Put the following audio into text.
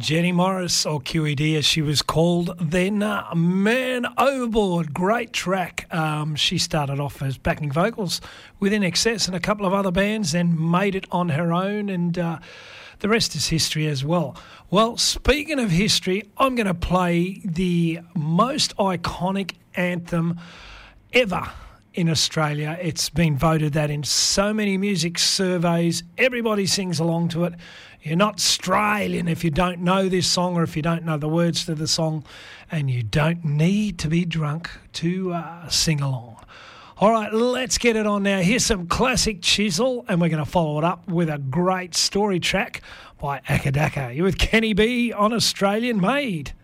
Jenny Morris, or QED as she was called then, Man Overboard, great track. She started off as backing vocals with INXS and a couple of other bands, then made it on her own, and the rest is history as well. Well, speaking of history, I'm going to play the most iconic anthem ever in Australia. It's been voted that in so many music surveys. Everybody sings along to it. You're not Australian if you don't know this song or if you don't know the words to the song, and you don't need to be drunk to sing along. All right, let's get it on now. Here's some classic Chisel, and we're going to follow it up with a great story track by Akadaka. You're with Kenny B on Australian Made.